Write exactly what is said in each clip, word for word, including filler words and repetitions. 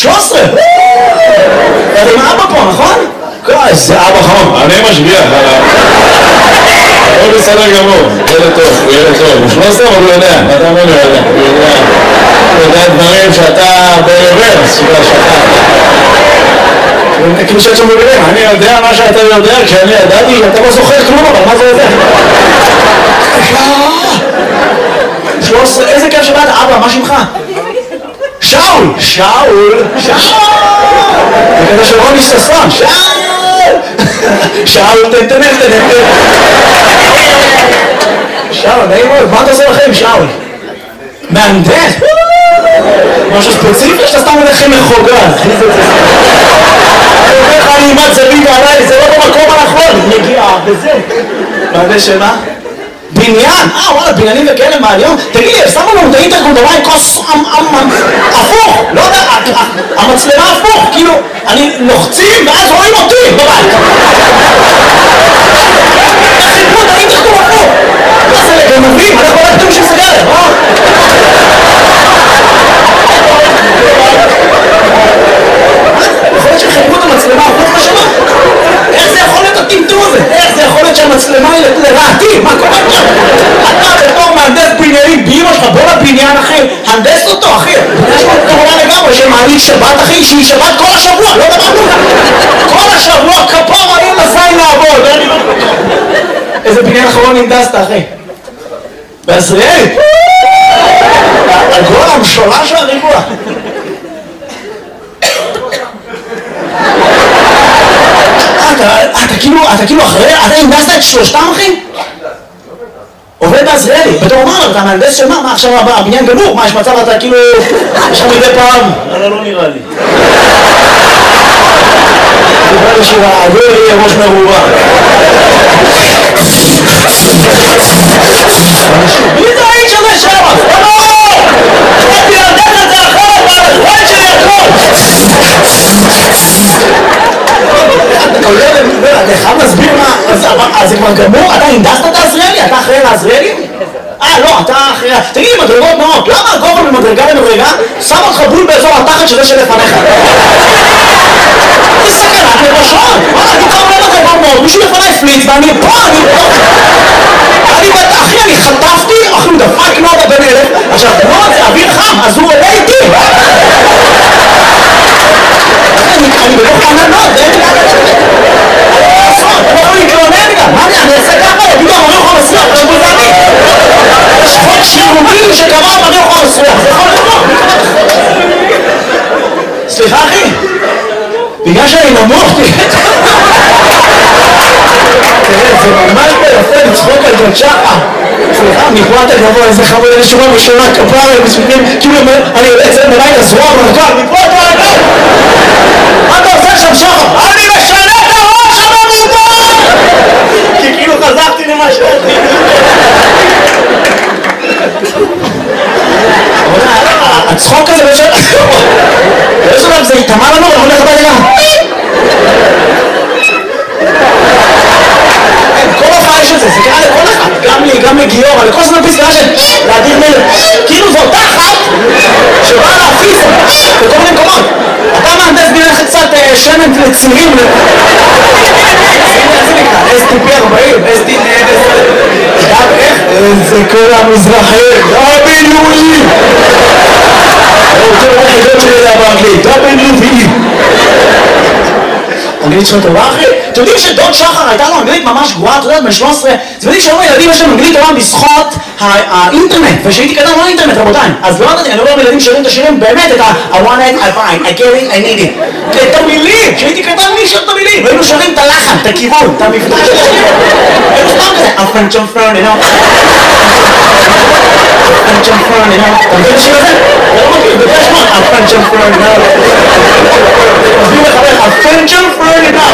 שלוש עשרה! אתה עם אבא פה, נכון? זה אבא חמום. אני משגיח עליו. הוא בסדר גמור, ילד טוב, הוא ילד טוב. הוא שלוש עשרה, אבל הוא יודע, אתה אומר לי, הוא יודע. הוא יודע דברים שאתה ברוורס, שאתה... כאילו שאת שם מבינים, אני יודע מה שאתה יודע, כשאני ידעתי, אתה לא זוכר כלום, אבל מה זה יודע? שלוש עשרה, איזה כיף שבאת, אבא, מה שמך? שאול! שאול! שאול! זה כזה של רוני ששון, שאול! שאול, תן, תן, תן, תן. שאול, נעים מאוד, מה אתה עושה לכם, שאול? מהנדס? משהו ספציפי שאתה סתם הולך מחוגה. אני אומר לך, אני אימת זווית עליי, זה לא במקום הנכון. נגיעה, וזה. מהנדס של מה? בניין? אה, וואלה, בניינים וכאלה מהיום. תגיד לי, שמו לנו את האינטרקום דבר עם כוס הפוך. לא יודע, המצלמה הפוך. כאילו, אני לוחצים ואז רואים אותי בבית. חיפרו את האינטרקום הפוך. מה זה לגנבים? אנחנו לא יודעים של סגרת, אה? יכול להיות שחיפרו את המצלמה הפוך לשמה? איך זה יכול להיות הטמטום הזה? איך זה יכול להיות שהמצלמה היא לרעתי? מה קורה פה? אתה בתור מהנדס בניינים באמא שלך, בוא לבניין אחי, הנדס אותו אחי. יש לו כמובן לגמרי שמעלית שבת אחי, שהיא שבת כל השבוע, לא דבר כלום. כל השבוע כפור היו לזין לעבוד. איזה בניין אחרון הנדסת אחי? בעזריאלי? הגול המשולש של הריבוע. אתה כאילו, אתה כאילו אחרי, אתה הנדסת את שלושתם אחי? עובד בעזריאלי, בתור אמר, אתה מהנדס של מה? מה עכשיו הבניין גמור? מה יש מצב אתה כאילו, יש לך מדי פעם? אבל לא נראה לי. נראה לי שהעגול יהיה ראש מרובה. מי זה האיש הזה שם? לא! באתי להנדס את זה אחרת, והזמן שלי הכל! אתה חייב להסביר מה, אז זה כבר גמור? אתה הנדסת את העזריאלי? אתה אחראי לעזריאלי? אה, לא, אתה אחראי... תגיד לי, מדרגות נאות, למה הגובה ממדרגה למדרגה שם אותך בול באזור התחת שזה שלפניך? זה סכנת נפשות! וואלה, אני קרוב למדרגות נאות, מישהו לפניי פליץ ואני פה, אני פה! אני בטח, אחי, אני חטפתי, אחי, הוא דפק נודה בן אלף, עכשיו, נוד זה אוויר חם, אז הוא עולה איתי! אני בתוך עננות, זה אין לי לעשות, אני לא יכול להתלונן גם, מה אני, אני אעשה ככה, יגידו, אמרי אוכל מסריח, עכשיו הוא זמי. יש חוק שירותי שקבע אמרי אוכל מסריח, זה יכול לקרות. סליחה אחי, בגלל שאני נמוך, תראה, זה ממש ביפה לצחוק על ג'ון שחר. סליחה, מפרט הגבוה, איזה חמוד, אני שומע בשונה כפר, כאילו אני יוצא מלילה זרוע מרכב, מפרט הגבוה. מה אתה עושה שם שחר? אני משנה את הראש המרובה! כי כאילו חזרתי למה שאתי. הצחוק הזה בשביל... יש עליו, זה יתאמה לנו, אני הולך הבא לגמרי. כל הופעה יש את זה, זה קרה לכל אחד, גם לי, גם לגיורא, לכל זמן פסקה של להדיר מלך. כאילו זו אותה אחת שבאה להפיס בכל מיני מקומות. אתה מהנדס בניין קצת שמן לצירים. זה נקרא, אס טי פי ארבעים, אס טי פי גם איך? זה כל המזרחים, דאבליו-אי! אותו היחידות שלי יודע באנגלית, דאבליו-אי! אנגלית שלך טובה אחי? אתם יודעים שדוד שחר הייתה לו אנגלית ממש גרועה, אתה יודע, בן שלוש עשרה, אתם יודעים שהיום הילדים יש להם אנגלית טובה בזכות האינטרנט, ושהייתי קטן לא אינטרנט רבותיי, אז לא יודעת, אני לא רואה ילדים שרים את השירים באמת את ה- I want it, I find, I get it, I need it, את המילים, שהייתי קטן מי שר את המילים, והיינו שרים את הלחן, את הכיוון, את המבטא של השיר, היינו סתם כזה, I'm French, I'm French, you know, French, I'm French, you know, אתה מבין השיר הזה? זה לא מכיר, זה יש מאוד, I'm French, I'm French, you know, מסביר לחבר, I'm French, I'm French, you know,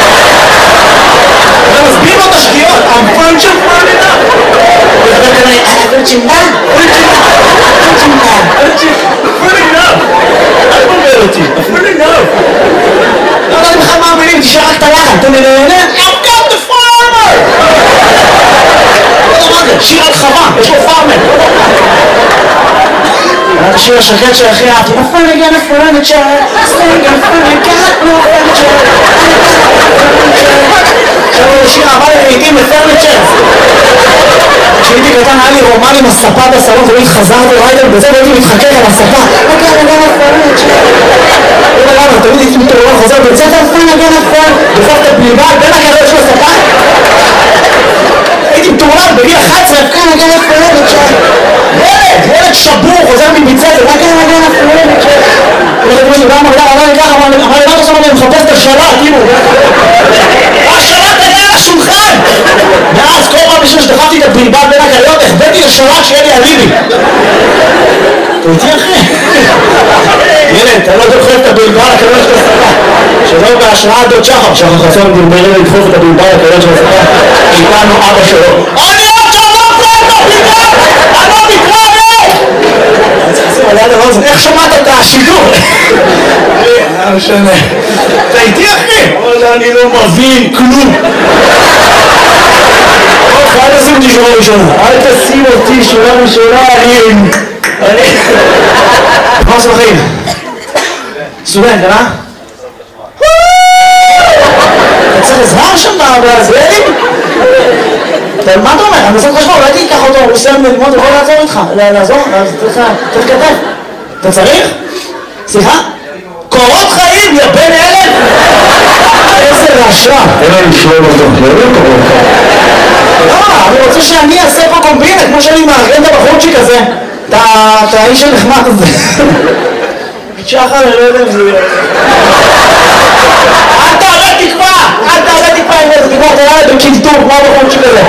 אתה מסביר לו את השגיאות, I'm French, I'm French, you know, וחבר כזה, פרצ'ינדה, פרצ'ינדה, פרצ'ינדה, פרצ'ינדה, אל תבלבל אותי, פרצ'ינדה. לא יודעת בכלל מה המילים, תשאר רק את הלחן, אתה מנהנה, I've got the farmer! לא יודע מה זה, שיר על חווה, יש לו פארמר. השיר השקט שהכי אהבתי. נפל נגן הפרנצ'ר, סטנגן פרנקט, לא פרנצ'ר. עכשיו הוא שיר אהבה לעיתים לפרנצ'ר. כשהייתי קטן היה לי רומן עם הספה בסלון, תמיד חזרתי ריידר בזה והייתי מתחכך על הספה. נגן נגן הפרנצ'ר. לא יודע למה, תמיד הייתי מתעורר חוזר בית ספר, נפל נגן הפרנצ'ר. דופק את הבלבל בין הגדול של הספה. הייתי מתעורר בגיל אחת עשרה, נגן נגן הפרנצ'ר. ילד, ילד שבור, חוזר מבית-ספר, נגן נגן הפרנצ'ר. ילד מי, גם אמר, אמר לי ככה, אמר לי, אמר לי, מה אתה שם אני מחפש את השלט, אימו. השלט היה על השולחן! ואז כל פעם בשביל שדחפתי את הבלבל בין הגליות, החבאתי לשלט שיהיה לי אליבי. אתה איתי אחי? ילד, אתה לא דוחף את הבלבל לקלות של הספה. שלא בהשראה דוד שחר, שחר חסון דרברי לדחוף את הבלבל לקלות של הספה. איתנו אבא שלו. אני עוד שעבור פה את הבלבל! אני לא מתראה! אני צריך לשים עליה לרוזן, איך שמעת את השידור? לא משנה. אתה איתי אחי? וואלה, אני לא מבין כלום. אל תשים אותי שורה ראשונה. אל תשים אותי שורה ראשונה, אני... אני... מה עושה בחיים? סטודנט, אה? אתה צריך עזרה שם בזבלים? מה אתה אומר? אני עושה חשבון, אולי תיקח אותו, הוא עושה ללמוד, הוא יכול לעזור איתך. לעזור? צריך כתב. אתה צריך? סליחה? קורות חיים, יא בן אלף! איזה רשע! אין לי לשלול אותו, לא לא קורות חיים. לא, אני רוצה שאני אעשה פה קומבינה, כמו שאני מארגן את הבחורצ'יק הזה. את האיש הנחמד הזה. שחר, אני לא יודע אם זה... אל תעלה תקווה! אל תעלה תקווה עם איזה תקווה, אתה ילד בקלטור, כמו הבחורצ'יק הזה.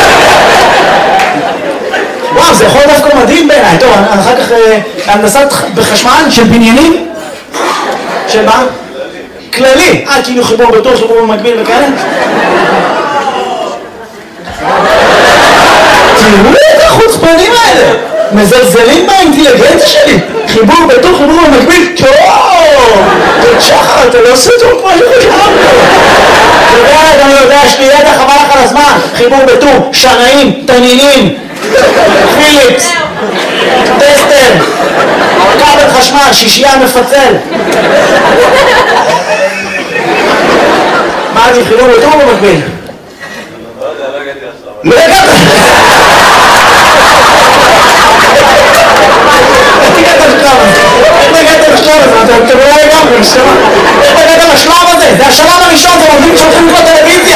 וואו, זה יכול דווקא מדהים בעיניי. טוב, אחר כך הנדסת בחשמל של בניינים. של מה? כללי. אה, כאילו חיבור בטוח, חיבור במקביל וכאלה. תראו את החוצפנים האלה. מזלזלים באינטליגנציה שלי. חיבור בטוח, חיבור במקביל. טוב! דוד שחר, אתה לא עושה טוב כמו שחשבתי. אתה יודע, אני יודע, יש לי ידע חבל לך על הזמן. חיבור בטוח, שנאים, תנינים, פיליפס, טסטר, כבל חשמל, שישייה מפצל. מה זה חיבור בטוח במקביל? לא הגעת! איך הגעת לשלב הזה? איך הגעת לשלב הזה? אתה לא לגמרי, נשמע. איך הגעת לשלב הזה? זה השלב הראשון, זה מוביל שולחים לך טלוויזיה.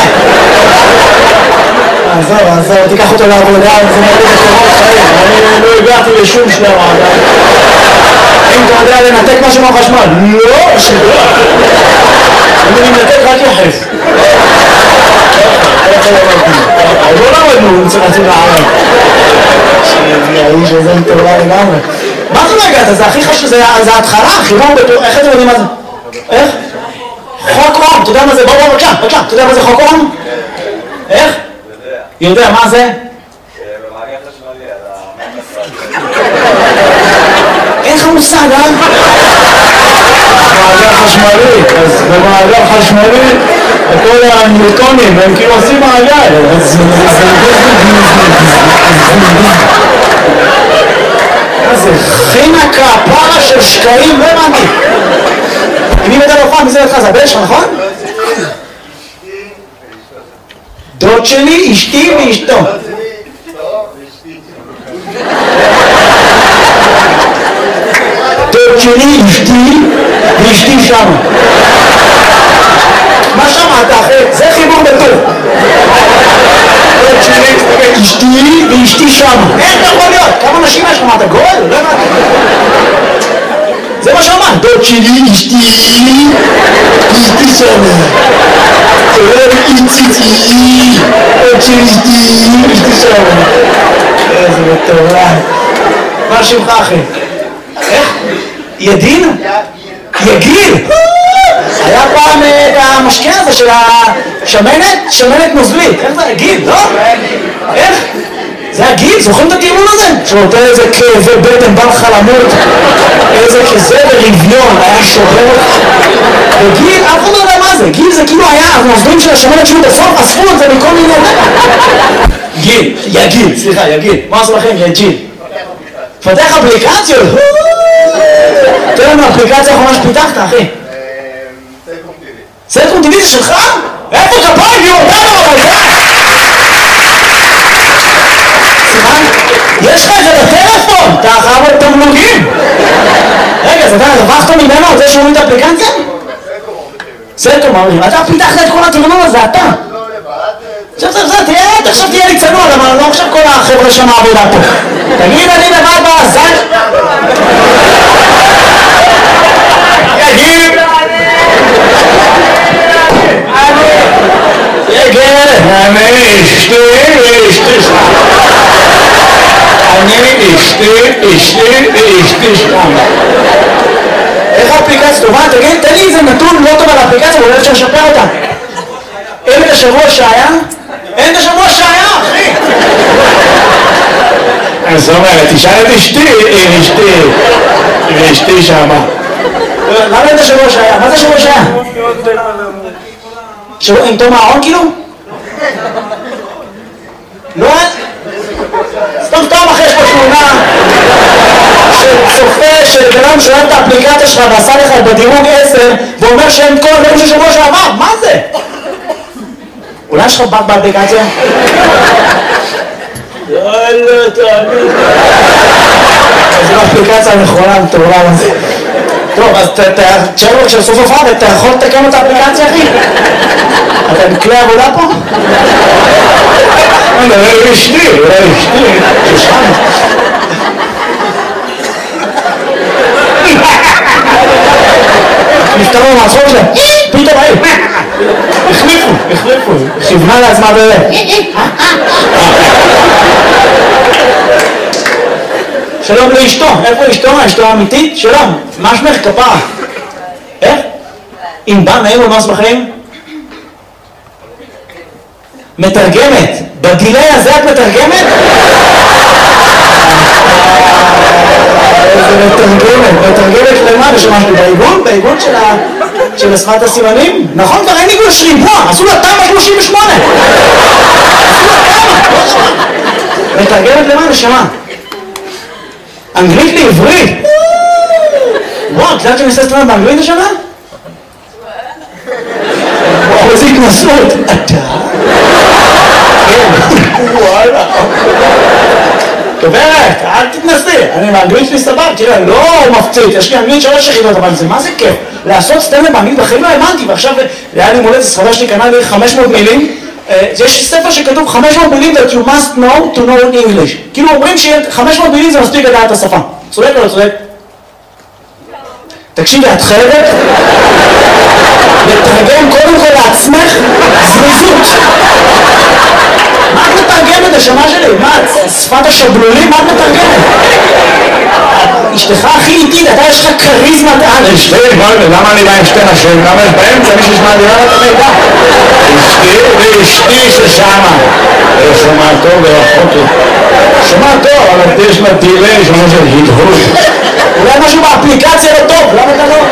עזוב, עזוב, תיקח אותו לעבודה, זה מוביל לקורות חיים. אני לא הגעתי לשום שלב עדיין. אם אתה יודע לנתק משהו מהחשמל, לא, שדוע. אני מנתק רק יחס. עוד לא למדנו, רצינו לערב. האיש הזה מטורלל לגמרי. מה זה לא הגעת? זה הכי חשוב, זה ההתחלה, חיבור בטוח, איך אתם יודעים מה זה? איך? חוק אום, אתה יודע מה זה? בוא בוא בבקשה, בבקשה, אתה יודע מה זה חוק אום? איך? יודע, מה זה? במעגל חשמלי, על אין לך מושג, אה? מעגל חשמלי, אז במעגל חשמלי כל הניוטונים הם כאילו עושים מעגל. מה זה? חינקה, פרה של שקעים, לא הבנתי. מי מדבר לך? מי זה לך? זה הבן שלך, נכון? דוד שלי, אשתי ואשתו. דוד שלי, אשתי ואשתי שמה. מה שמעת אחי? זה חיבור בטוב. דוד שלי, אשתי ואשתי שמה. איך אתה יכול להיות? כמה נשים יש לך? מה אתה גואל? לא הבנתי. זה מה שאמרת. דוד שלי, אשתי ואשתי שמה. דוד איציצי, דוד שלי, אשתי ואשתי שמה. איזה מטורף. מה שמך אחי? איך? ידין? יגיל! היה פעם את המשקה הזה של השמנת, שמנת נוזלית. איך זה? גיל, לא? איך? זה הגיל, זוכרים את הטיעון הזה? שנותן איזה כאבי בטן, בא לך למות, איזה כזה ברביון, היה שובר אותך. וגיל, אף אחד לא יודע מה זה. גיל זה כאילו היה הנוזלים של השמנת שהוא בסוף, אספו את זה מכל מיני... גיל, יגיל, סליחה, יגיל. מה עושה לכם? יגיל. פתח אפליקציות. לנו אפליקציה האחרונה שפיתחת, אחי. סלקום טיווי. סלקום טיווי זה שלך? איפה כפיים? יהיו אותנו, אבל זה! סימן? יש לך את זה בטלפון! אתה חייב את תמלוגים! רגע, אז אתה הרווחת ממנו על זה שהוא את האפליקציה? סלקום אומרים. אתה פיתחת את כל התרנון הזה, אתה! לא לבד. עכשיו, עכשיו, עכשיו, תראה, עכשיו תהיה לי צנוע, למה לא עכשיו כל החבר'ה שם העבודה פה. תגיד, אני לבד בעזן? יגיד! יגיד! אני אשתי ואשתי שם. אני אשתי, אשתי ואשתי שם. איך האפליקציה טובה? תגיד, תן לי איזה נתון לא טוב על האפליקציה, ואולי אפשר לשפר אותה. אין את השבוע שהיה? אין את השבוע שהיה, אחי! אז זאת אומרת, תשאל את אשתי, אם אשתי, ואשתי שמה. למה אין את השבוע שהיה? מה זה השבוע שהיה? שבוע עם תום הארון כאילו? לא היה? סתם סתם אחרי יש פה תמונה שצופה שבנם שואל את האפליקציה שלך ועשה לך בדירוג עשר ואומר שאין כל הדברים של שבוע שעבר, מה זה? אולי יש לך באג באפליקציה? יאללה, תאמין. זו האפליקציה הנכונה, מטורלל הזה. טוב, אז תשאר לו כשסוף הופעה, אתה יכול לתקן את האפליקציה, אחי? אתה עם כלי עבודה פה? אני אולי אשתי, אולי אשתי. שושן. נפטרנו מהצחוק שלהם. פתאום היו. החליפו, החליפו. כיוונה לעצמה ב... שלום לאשתו. איפה אשתו? אשתו האמיתית? שלום. מה שמך? כפרה. איך? אם בא נעים ומס בחיים? מתרגמת. בדילי הזה את מתרגמת? איזה מתרגמת. מתרגמת למה? בשמשתי בעיגון? בעיגון של השפת הסימנים? נכון, כבר אין עיגון שריבוע. עשו לה תמ"א שלושים ושמונה. עשו לה תמ"א. מתרגמת למה? נשמה. אנגלית לעברית. וואו, את יודעת שאני עושה סטרנד באנגלית השנה? וואו, איזה התנסות. אתה? וואלה. גברת, אל תתנסי. אני באנגלית שלי סבב, תראה, לא מפציץ. יש לי אנגלית שלוש יחידות, אבל זה מה זה כיף? לעשות סטנדאפ באנגלית בחיים לא האמנתי, ועכשיו היה לי מולדת, ספרדה שלי קנה לי חמש מאות מילים. יש ספר שכתוב חמש מאות מילים that you must know to know English. כאילו אומרים ש-חמש מאות מילים זה מספיק לדעת את השפה. צודק או לא צודק? תקשיבי, את חייבת לתרגם קודם כל לעצמך זריזות. מה את מתרגמת השמה שלי? מה, שפת השבלולים? מה את מתרגמת? אשתך הכי איטית, אתה יש לך כריזמת על. אשתי, למה אני בא עם שתי נשים? למה יש באמצע מישהו שמעדירה את המידע? אשתי ואשתי ששמה. שומע טוב ורחוק לי. שומע טוב, אבל יש לה דילי, שומע של הדהוד. אולי משהו באפליקציה לא טוב, למה אתה לא?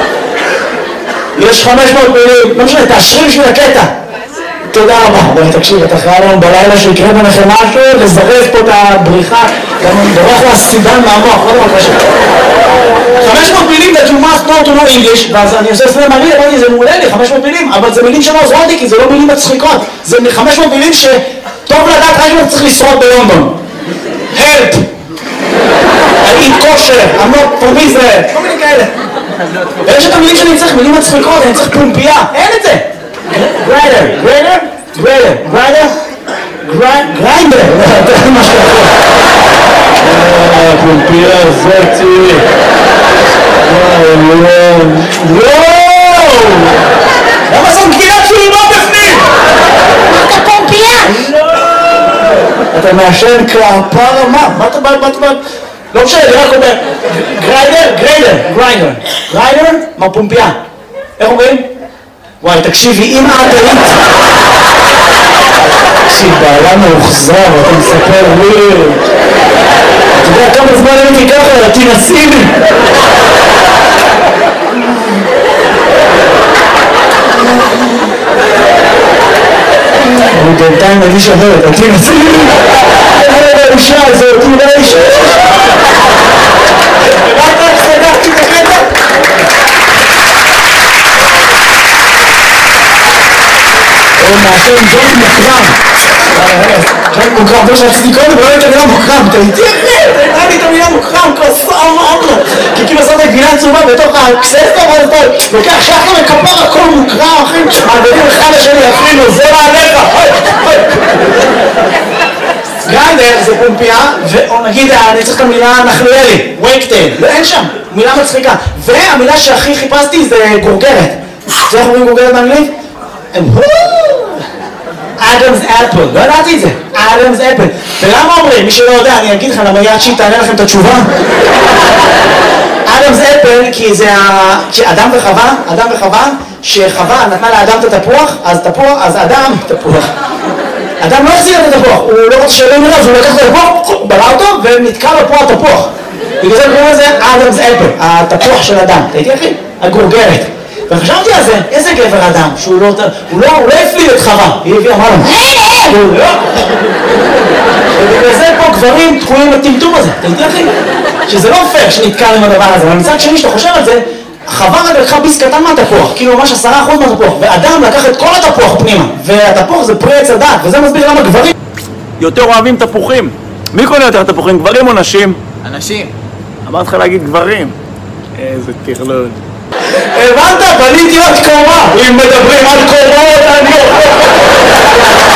יש חמש מאות מילים, לא משנה, תאשרי בשביל הקטע. תודה רבה. בואי תקשיב, אתה חייב לנו בלילה שיקרה ביניכם משהו, לזרז פה את הבריחה, גם דורך לה סידן מהמוח, לא דבר קשה. חמש מאות מילים that you must know to know English, ואז אני עושה סלם מראה, אמרתי, זה מעולה לי, חמש מאות מילים, אבל זה מילים שלא עוזרות לי, כי זה לא מילים מצחיקות. זה חמש מאות מילים שטוב לדעת רק אם אתה צריך לשרוד בלונדון. Help! I eat kosher, I'm not from Israel, כל מיני כאלה. ויש את המילים שאני צריך, מילים מצחיקות, אני צריך פומפייה, אין את זה. גריידר, גריידר, גריידר, גריידר, גריינדר, זה מה שאתה יכול. פומפייה זאתי. וואו, וואו. למה זאת גבינת שלי לא בפנים? אתה פומפייה? לא. אתה מעשן כפרה, מה? מה אתה בא, מה אתה בא? לא משנה, אני רק אומר, גריידר, גריידר, גריינדר, גריידר, מה פומפייה? איך אומרים? וואי, תקשיבי, אם את היית... תקשיב, בעלה מאוחזר, אתה מספר לי... אתה יודע כמה זמן הייתי ככה, תנסי לי! אני בינתיים מגיש אחרת, תנסי לי! איזה האישה הזאת, איזה האישה! הבנת איך סגרתי את הקטע? הוא מעשה עם ג'ון מוקרם. ג'ון מוקרם, זה שרציתי קודם, לא הייתי את המילה מוקרם, אתה איתי אחרי, אתה הייתה לי את המילה מוקרם, כוסה אמרנו. כי כאילו עשית את גינה צהובה בתוך הקססטה, אבל אתה לוקח שחר וכפר הכל מוקרם, אחי, מעבדים אחד השני, אפילו, זה מעליך, גרנדר זה פומפיה, או נגיד, אני צריך את המילה נחלואלי, וייקטייל, אין שם, מילה מצחיקה. והמילה שהכי חיפשתי זה גורגרת. זה איך אומרים גורגרת באנגלית? אדמס אפל, לא ידעתי את זה, אדמס אפל. ולמה אומרים? מי שלא יודע, אני אגיד לך, למה יד שהיא תענה לכם את התשובה? אדמס אפל, כי זה ה... אדם וחווה, אדם וחווה, שחווה נתנה לאדם את התפוח, אז תפוח, אז אדם, תפוח. אדם לא החזיר את התפוח, הוא לא רוצה שאלה נראה, אז הוא לקח את התפוח, בלע אותו, ונתקע לו פה התפוח. בגלל זה קוראים לזה אדמס אפל, התפוח של אדם, אתה הייתי אחי? הגורגרת. וחשבתי על זה, איזה גבר אדם, שהוא לא, הוא לא, הוא לא הפליל את חווה, היא הביאה, אמרה לו, הוא לא. ובגלל זה פה גברים תקועים בטמטום הזה, אתה הייתי אחי? שזה לא פייר שנתקע עם הדבר הזה, אבל מצד שני שאתה חושב על זה, חווה רק לקחה ביס קטן מהתפוח, כאילו ממש עשרה אחוז מהתפוח, ואדם לקח את כל התפוח פנימה, והתפוח זה פרי עץ הדעת, וזה מסביר למה גברים יותר אוהבים תפוחים. מי קונה יותר תפוחים, גברים או נשים? אנשים. אמרת לך להגיד גברים. איזה תכלול. הבנת? בניתי עוד קומה, אם מדברים על קומות אני אוכל